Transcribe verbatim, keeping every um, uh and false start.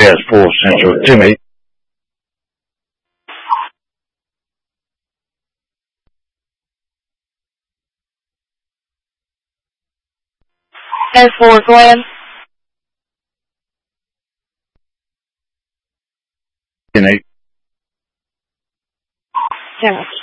has four Central. Timmy. F four, Glenn. Timmy. Gotcha.